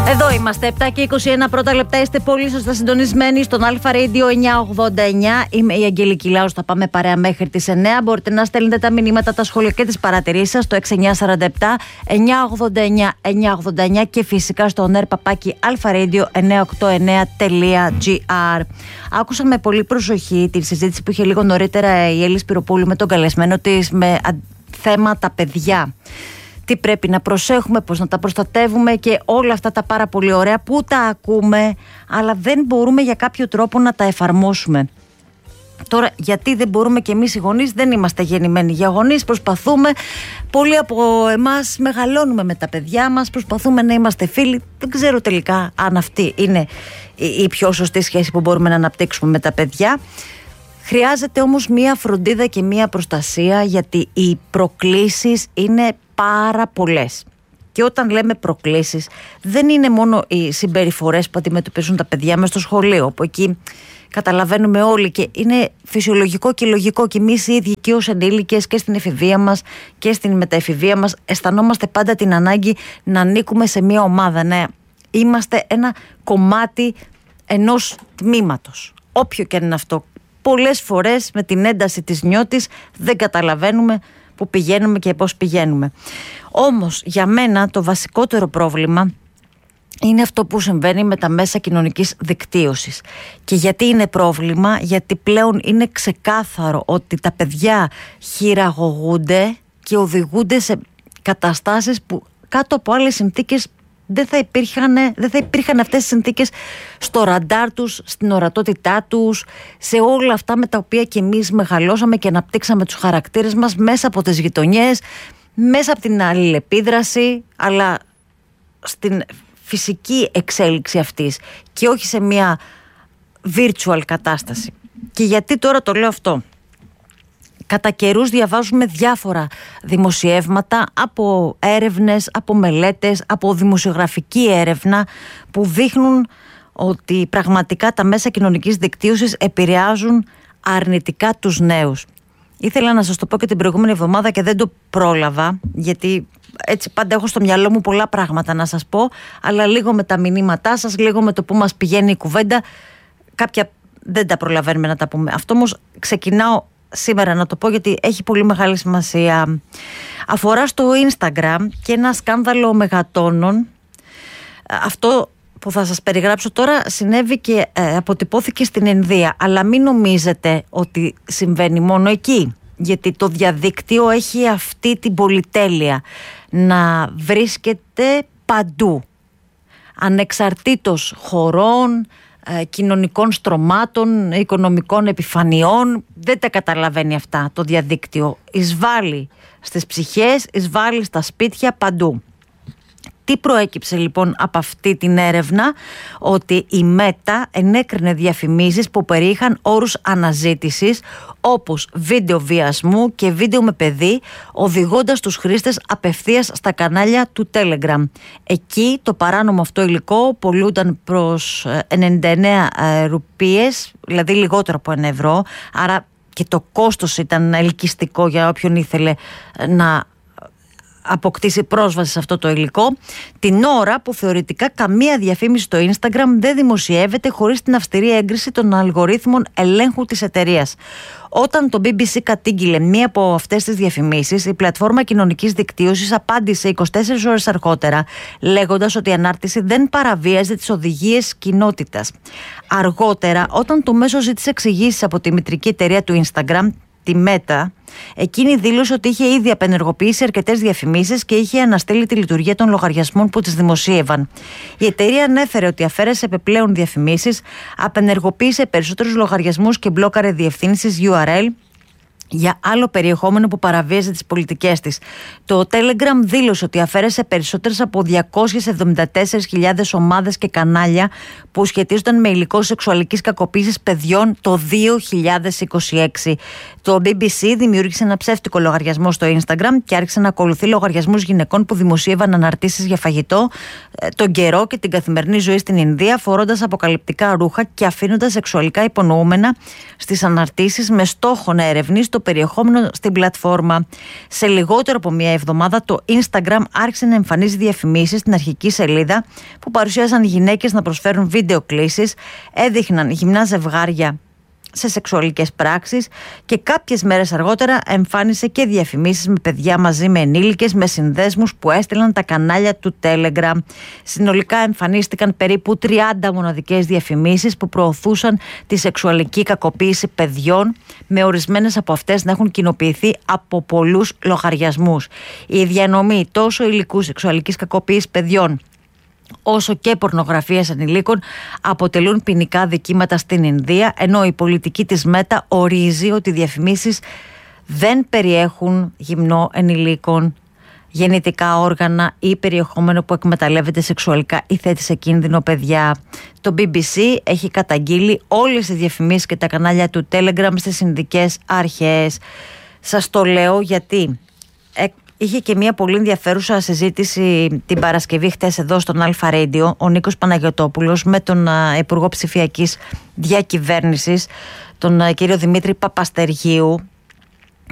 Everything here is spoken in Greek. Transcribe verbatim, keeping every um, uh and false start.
Εδώ είμαστε, επτά και είκοσι ένα πρώτα λεπτά. Είστε πολύ σωστά συντονισμένοι στον Αλφα Radio εννιακόσια ογδόντα εννιά. Είμαι η Αγγελική Λάους, θα πάμε παρέα μέχρι τις εννιά. Μπορείτε να στέλνετε τα μηνύματα, τα σχόλια και τις παρατηρήσεις σας στο έξι εννιά τέσσερα επτά εννιακόσια ογδόντα εννιά εννιακόσια ογδόντα εννιά και φυσικά στο νερ παπάκι αλφαρέιντιο εννιακόσια ογδόντα εννιά τελεία τζι άρ. Άκουσα με πολύ προσοχή τη συζήτηση που είχε λίγο νωρίτερα η Έλλη Σπυροπούλου με τον καλεσμένο της με θέματα παιδιά. Τι πρέπει να προσέχουμε, πώς να τα προστατεύουμε και όλα αυτά τα πάρα πολύ ωραία που τα ακούμε, αλλά δεν μπορούμε για κάποιο τρόπο να τα εφαρμόσουμε. Τώρα, γιατί δεν μπορούμε κι εμείς οι γονείς, δεν είμαστε γεννημένοι για γονείς, προσπαθούμε, πολλοί από εμάς μεγαλώνουμε με τα παιδιά μας, προσπαθούμε να είμαστε φίλοι, δεν ξέρω τελικά αν αυτή είναι η πιο σωστή σχέση που μπορούμε να αναπτύξουμε με τα παιδιά. Χρειάζεται όμως μία φροντίδα και μία προστασία, γιατί οι προκλήσεις είναι πάρα πολλές. Και όταν λέμε προκλήσεις, δεν είναι μόνο οι συμπεριφορές που αντιμετωπίζουν τα παιδιά μες στο σχολείο, που εκεί καταλαβαίνουμε όλοι και είναι φυσιολογικό και λογικό, και εμείς οι ίδιοι και ως ενήλικες και στην εφηβεία μας και στην μεταεφηβεία μας αισθανόμαστε πάντα την ανάγκη να ανήκουμε σε μία ομάδα, να είμαστε ένα κομμάτι ενός τμήματος, όποιο και αν είναι αυτό. Πολλές φορές με την ένταση της νιώτης δεν καταλαβαίνουμε που πηγαίνουμε και πώς πηγαίνουμε. Όμως για μένα το βασικότερο πρόβλημα είναι αυτό που συμβαίνει με τα μέσα κοινωνικής δικτύωσης. Και γιατί είναι πρόβλημα? Γιατί πλέον είναι ξεκάθαρο ότι τα παιδιά χειραγωγούνται και οδηγούνται σε καταστάσεις που κάτω από άλλες συνθήκες δεν θα υπήρχαν, δεν θα υπήρχαν αυτές τις συνθήκες στο ραντάρ τους, στην ορατότητά τους, σε όλα αυτά με τα οποία και εμείς μεγαλώσαμε και αναπτύξαμε τους χαρακτήρες μας μέσα από τις γειτονιές, μέσα από την αλληλεπίδραση, αλλά στην φυσική εξέλιξη αυτής και όχι σε μια virtual κατάσταση. Και γιατί τώρα το λέω αυτό? Κατά καιρούς διαβάζουμε διάφορα δημοσιεύματα από έρευνες, από μελέτες, από δημοσιογραφική έρευνα που δείχνουν ότι πραγματικά τα μέσα κοινωνικής δικτύωσης επηρεάζουν αρνητικά τους νέους. Ήθελα να σας το πω και την προηγούμενη εβδομάδα και δεν το πρόλαβα, γιατί έτσι πάντα έχω στο μυαλό μου πολλά πράγματα να σας πω, αλλά λίγο με τα μηνύματά σας, λίγο με το που μας πηγαίνει η κουβέντα, κάποια δεν τα προλαβαίνουμε να τα πούμε. Αυτό όμως ξεκινάω σήμερα να το πω, γιατί έχει πολύ μεγάλη σημασία. Αφορά στο Instagram και ένα σκάνδαλο μεγατόνων. Αυτό που θα σας περιγράψω τώρα συνέβη και ε, αποτυπώθηκε στην Ινδία, αλλά μην νομίζετε ότι συμβαίνει μόνο εκεί, γιατί το διαδίκτυο έχει αυτή την πολυτέλεια να βρίσκεται παντού, ανεξαρτήτως χωρών, κοινωνικών στρωμάτων, οικονομικών επιφανειών. Δεν τα καταλαβαίνει αυτά το διαδίκτυο. Εισβάλλει στις ψυχές, εισβάλλει στα σπίτια, παντού. Τι προέκυψε λοιπόν από αυτή την έρευνα? Ότι η Μέτα ενέκρινε διαφημίσεις που περιείχαν όρους αναζήτησης όπως βίντεο βιασμού και βίντεο με παιδί, οδηγώντας τους χρήστες απευθείας στα κανάλια του Telegram. Εκεί το παράνομο αυτό υλικό πωλούνταν προς ενενήντα εννέα ρουπίες, δηλαδή λιγότερο από ένα ευρώ, άρα και το κόστος ήταν ελκυστικό για όποιον ήθελε να αποκτήσει πρόσβαση σε αυτό το υλικό, την ώρα που θεωρητικά καμία διαφήμιση στο Instagram δεν δημοσιεύεται χωρίς την αυστηρή έγκριση των αλγορίθμων ελέγχου της εταιρείας. Όταν το μπι μπι σι κατήγγειλε μία από αυτές τις διαφημίσεις, η πλατφόρμα κοινωνικής δικτύωσης απάντησε είκοσι τέσσερις ώρες αργότερα, λέγοντας ότι η ανάρτηση δεν παραβίαζε τις οδηγίες κοινότητας. Αργότερα, όταν το μέσο ζήτησε εξηγήσεις από τη μητρική εταιρεία του Instagram, τη Μέτα, εκείνη δήλωσε ότι είχε ήδη απενεργοποιήσει αρκετές διαφημίσεις και είχε αναστείλει τη λειτουργία των λογαριασμών που τις δημοσίευαν. Η εταιρεία ανέφερε ότι αφαίρεσε επιπλέον διαφημίσεις, απενεργοποίησε περισσότερους λογαριασμούς και μπλόκαρε διευθύνσεις γιου αρ ελ για άλλο περιεχόμενο που παραβίαζε τις πολιτικές της. Το Telegram δήλωσε ότι αφαίρεσε περισσότερες από διακόσιες εβδομήντα τέσσερις χιλιάδες ομάδες και κανάλια που σχετίζονταν με υλικό σεξουαλικής κακοποίησης παιδιών το δύο χιλιάδες είκοσι έξι. Το μπι μπι σι δημιούργησε ένα ψεύτικο λογαριασμό στο Instagram και άρχισε να ακολουθεί λογαριασμούς γυναικών που δημοσίευαν αναρτήσεις για φαγητό, τον καιρό και την καθημερινή ζωή στην Ινδία, φορώντας αποκαλυπτικά ρούχα και αφήνοντας σεξουαλικά υπονοούμενα στις αναρτήσεις, με στόχο να ερευνήσει το το περιεχόμενο στην πλατφόρμα. Σε λιγότερο από μία εβδομάδα το Instagram άρχισε να εμφανίζει διαφημίσεις στην αρχική σελίδα που παρουσίαζαν γυναίκες να προσφέρουν βίντεο κλήσεις, έδειχναν γυμνά ζευγάρια σε σεξουαλικές πράξεις και κάποιες μέρες αργότερα εμφάνισε και διαφημίσεις με παιδιά μαζί με ενήλικες με συνδέσμους που έστειλαν τα κανάλια του Telegram. Συνολικά εμφανίστηκαν περίπου τριάντα μοναδικές διαφημίσεις που προωθούσαν τη σεξουαλική κακοποίηση παιδιών, με ορισμένες από αυτές να έχουν κοινοποιηθεί από πολλούς λογαριασμούς. Η διανομή τόσο υλικού σεξουαλικής κακοποίησης παιδιών όσο και πορνογραφίας ανηλίκων αποτελούν ποινικά δικήματα στην Ινδία, ενώ η πολιτική της Μέτα ορίζει ότι οι διαφημίσεις δεν περιέχουν γυμνό ενηλίκων, γεννητικά όργανα ή περιεχόμενο που εκμεταλλεύεται σεξουαλικά ή θέτει σε κίνδυνο παιδιά. Το μπι μπι σι έχει καταγγείλει όλες τις διαφημίσεις και τα κανάλια του Telegram στις Ινδικές αρχές. Σας το λέω γιατί είχε και μια πολύ ενδιαφέρουσα συζήτηση την Παρασκευή χτες εδώ στον Αλφα Radio ο Νίκος Παναγιωτόπουλος με τον Υπουργό Ψηφιακής Διακυβέρνησης, τον κύριο Δημήτρη Παπαστεργίου,